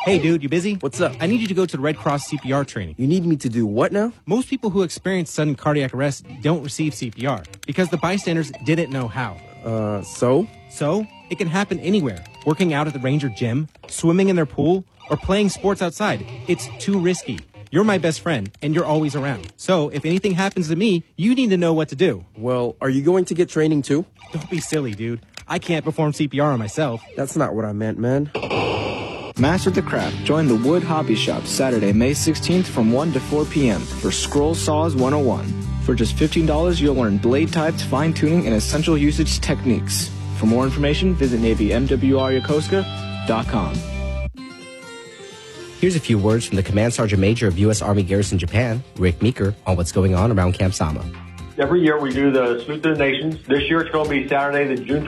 Hey, dude, you busy? What's up? I need you to go to the Red Cross CPR training. You need me to do what now? Most people who experience sudden cardiac arrest don't receive CPR because the bystanders didn't know how. So? So, it can happen anywhere. Working out at the Ranger gym, swimming in their pool, or playing sports outside. It's too risky. You're my best friend, and you're always around. So, if anything happens to me, you need to know what to do. Well, are you going to get training too? Don't be silly, dude. I can't perform CPR on myself. That's not what I meant, man. Master the craft. Join the Wood Hobby Shop Saturday, May 16th from 1 to 4 p.m. for Scroll Saws 101. For just $15, you'll learn blade types, fine-tuning, and essential usage techniques. For more information, visit NavyMWRyokosuka.com. Here's a few words from the Command Sergeant Major of U.S. Army Garrison Japan, Rick Meeker, on what's going on around Camp Sama. Every year we do the Salute to the Nations. This year it's going to be Saturday, the June